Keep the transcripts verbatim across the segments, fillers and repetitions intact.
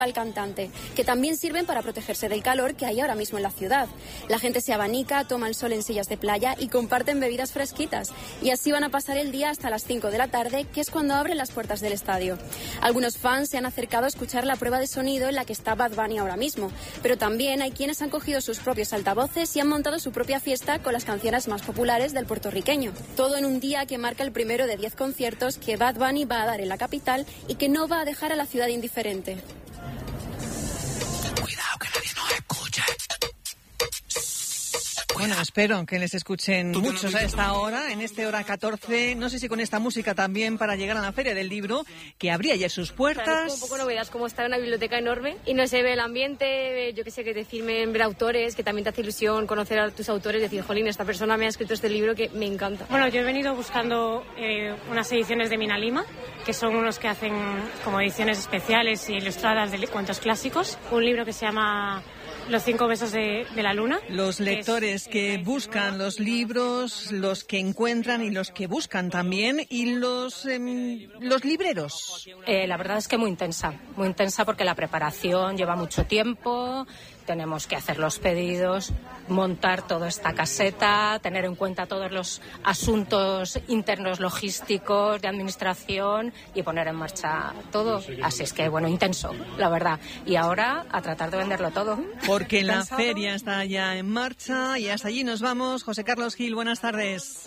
al cantante, que también sirven para protegerse del calor que hay ahora mismo en la ciudad. La gente se abanica, toma el sol en sillas de playa y comparten bebidas fresquitas. Y así van a pasar el día hasta las cinco de la tarde, que es cuando abren las puertas del estadio. Algunos fans se han acercado a escuchar la prueba de sonido en la que está Bad Bunny ahora mismo, pero también hay quienes han cogido sus propios altavoces y han montado su propia fiesta con las canciones más populares del puertorriqueño. Todo en un día que marca el primero de diez conciertos que Bad Bunny va a dar en la capital y que no va a dejar a la ciudad indiferente. Cuidado que nadie nos escuche. Bueno, espero que les escuchen muchos a esta hora, en este hora catorce. No sé si con esta música también para llegar a la Feria del Libro, que abría ayer sus puertas. Claro, es como un poco novedad, como estar en una biblioteca enorme y no se ve el ambiente, yo que sé, que te firmen, ver autores, que también te hace ilusión conocer a tus autores, decir, jolín, esta persona me ha escrito este libro que me encanta. Bueno, yo he venido buscando eh, unas ediciones de Mina Lima, que son unos que hacen como ediciones especiales y ilustradas de cuentos clásicos. Un libro que se llama Los cinco besos de, de la luna. Los lectores que, es, que buscan los libros, los que encuentran y los que buscan también, y los, eh, los libreros. Eh, la verdad es que muy intensa, muy intensa porque la preparación lleva mucho tiempo. Tenemos que hacer los pedidos, montar toda esta caseta, tener en cuenta todos los asuntos internos logísticos, de administración y poner en marcha todo. Así es que, bueno, intenso, la verdad. Y ahora a tratar de venderlo todo. Porque la feria está ya en marcha y hasta allí nos vamos. José Carlos Gil, buenas tardes.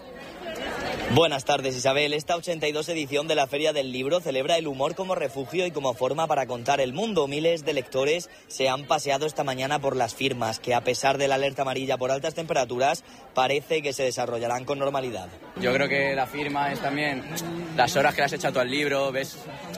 Buenas tardes, Isabel. Esta ochenta y dos edición de la Feria del Libro celebra el humor como refugio y como forma para contar el mundo. Miles de lectores se han paseado esta mañana por las firmas, que a pesar de la alerta amarilla por altas temperaturas, parece que se desarrollarán con normalidad. Yo creo que la firma es también las horas que le has echado al libro, ves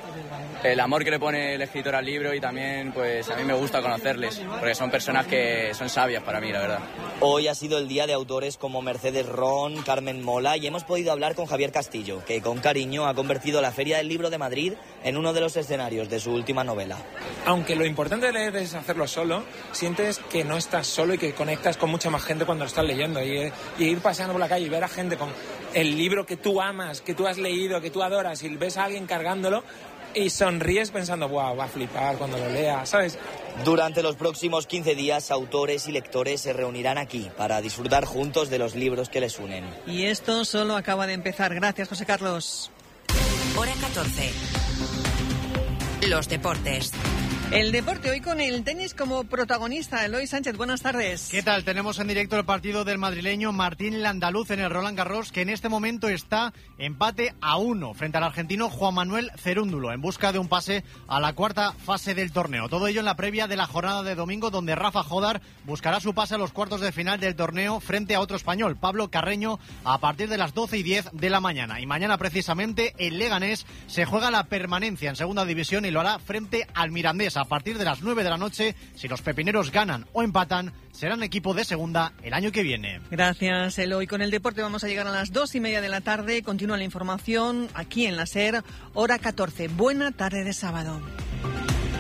el amor que le pone el escritor al libro y también, pues, a mí me gusta conocerles, porque son personas que son sabias para mí, la verdad. Hoy ha sido el día de autores como Mercedes Ron, Carmen Mola, y hemos podido hablar con Javier Castillo, que con cariño ha convertido la Feria del Libro de Madrid en uno de los escenarios de su última novela. Aunque lo importante de leer es hacerlo solo, sientes que no estás solo y que conectas con mucha más gente cuando lo estás leyendo. Y, y ir paseando por la calle y ver a gente con el libro que tú amas, que tú has leído, que tú adoras, y ves a alguien cargándolo, y sonríes pensando, wow, va a flipar cuando lo lea, ¿sabes? Durante los próximos quince días, autores y lectores se reunirán aquí para disfrutar juntos de los libros que les unen. Y esto solo acaba de empezar. Gracias, José Carlos. Hora catorce. Los deportes. El deporte hoy con el tenis como protagonista. Eloy Sánchez, buenas tardes. ¿Qué tal? Tenemos en directo el partido del madrileño Martín Landaluz en el Roland Garros, que en este momento está empate a uno frente al argentino Juan Manuel Cerúndulo, en busca de un pase a la cuarta fase del torneo. Todo ello en la previa de la jornada de domingo, donde Rafa Jodar buscará su pase a los cuartos de final del torneo frente a otro español, Pablo Carreño, a partir de las doce y diez de la mañana. Y mañana precisamente el Leganés se juega la permanencia en segunda división y lo hará frente al Mirandés. A partir de las nueve de la noche, si los pepineros ganan o empatan, serán equipo de segunda el año que viene. Gracias, Eloy. Con el deporte vamos a llegar a las dos y media de la tarde. Continúa la información aquí en la SER, hora catorce. Buena tarde de sábado.